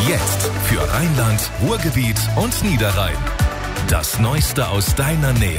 Jetzt für Rheinland, Ruhrgebiet und Niederrhein. Das Neueste aus deiner Nähe.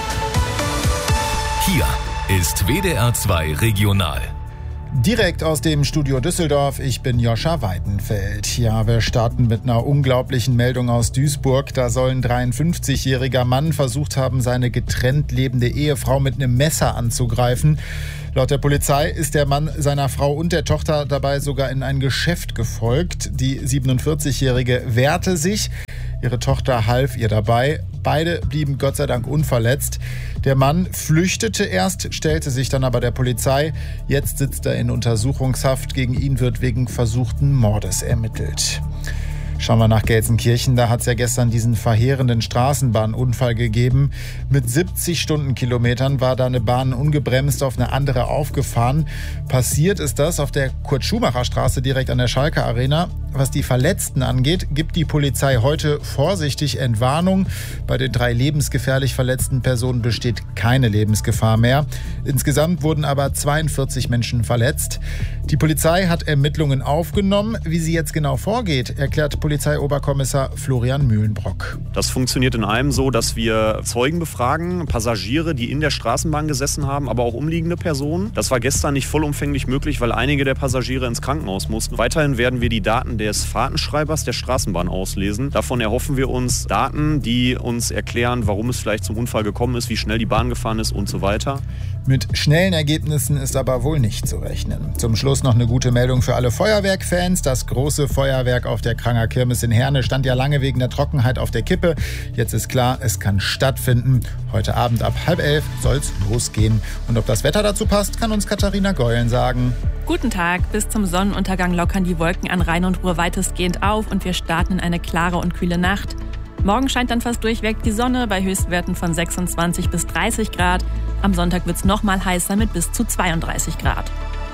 Hier ist WDR 2 Regional. Direkt aus dem Studio Düsseldorf, ich bin Joscha Weidenfeld. Ja, wir starten mit einer unglaublichen Meldung aus Duisburg. Da soll ein 53-jähriger Mann versucht haben, seine getrennt lebende Ehefrau mit einem Messer anzugreifen. Laut der Polizei ist der Mann seiner Frau und der Tochter dabei sogar in ein Geschäft gefolgt. Die 47-jährige wehrte sich. Ihre Tochter half ihr dabei. Beide blieben Gott sei Dank unverletzt. Der Mann flüchtete erst, stellte sich dann aber der Polizei. Jetzt sitzt er in Untersuchungshaft. Gegen ihn wird wegen versuchten Mordes ermittelt. Schauen wir nach Gelsenkirchen. Da hat es ja gestern diesen verheerenden Straßenbahnunfall gegeben. Mit 70 Stundenkilometern war da eine Bahn ungebremst auf eine andere aufgefahren. Passiert ist das auf der Kurt-Schumacher-Straße direkt an der Schalke Arena. Was die Verletzten angeht, gibt die Polizei heute vorsichtig Entwarnung. Bei den 3 lebensgefährlich verletzten Personen besteht keine Lebensgefahr mehr. Insgesamt wurden aber 42 Menschen verletzt. Die Polizei hat Ermittlungen aufgenommen. Wie sie jetzt genau vorgeht, erklärt Polizeioberkommissar Florian Mühlenbrock. Das funktioniert in allem so, dass wir Zeugen befragen, Passagiere, die in der Straßenbahn gesessen haben, aber auch umliegende Personen. Das war gestern nicht vollumfänglich möglich, weil einige der Passagiere ins Krankenhaus mussten. Weiterhin werden wir die Daten des Fahrtenschreibers der Straßenbahn auslesen. Davon erhoffen wir uns Daten, die uns erklären, warum es vielleicht zum Unfall gekommen ist, wie schnell die Bahn gefahren ist und so weiter. Mit schnellen Ergebnissen ist aber wohl nicht zu rechnen. Zum Schluss noch eine gute Meldung für alle Feuerwerkfans. Das große Feuerwerk auf der Kranger Kirmes in Herne stand ja lange wegen der Trockenheit auf der Kippe. Jetzt ist klar, es kann stattfinden. Heute Abend ab 10:30 soll's losgehen. Und ob das Wetter dazu passt, kann uns Katharina Geulen sagen. Guten Tag. Bis zum Sonnenuntergang lockern die Wolken an Rhein und Ruhr weitestgehend auf und wir starten in eine klare und kühle Nacht. Morgen scheint dann fast durchweg die Sonne bei Höchstwerten von 26 bis 30 Grad. Am Sonntag wird es noch mal heißer mit bis zu 32 Grad.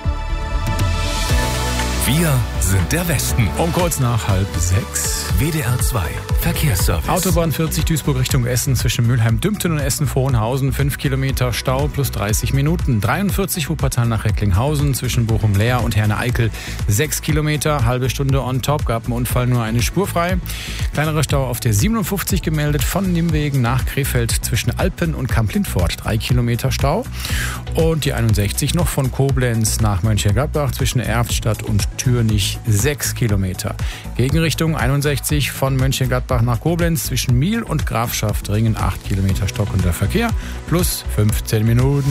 Wir sind der Westen. Um kurz nach 5:30. WDR 2 Verkehrsservice. Autobahn 40 Duisburg Richtung Essen zwischen Mülheim-Dümpten und Essen-Vohenhausen. 5 Kilometer Stau plus 30 Minuten. 43 Wuppertal nach Recklinghausen zwischen Bochum-Leer und Herne-Eickel. 6 Kilometer, halbe Stunde on top. Gab einen Unfall, nur eine Spur frei. Kleinerer Stau auf der 57 gemeldet von Nimwegen nach Krefeld zwischen Alpen und Kamp-Lindfort. 3 Kilometer Stau. Und die 61 noch von Koblenz nach Mönchengladbach zwischen Erftstadt und Türnich 6 Kilometer. Gegenrichtung 61 von Mönchengladbach nach Koblenz zwischen Miel und Grafschaft-Ringen 8 Kilometer stockender Verkehr plus 15 Minuten.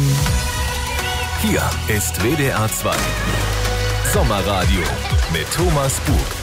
Hier ist WDR 2 Sommerradio mit Thomas Bug.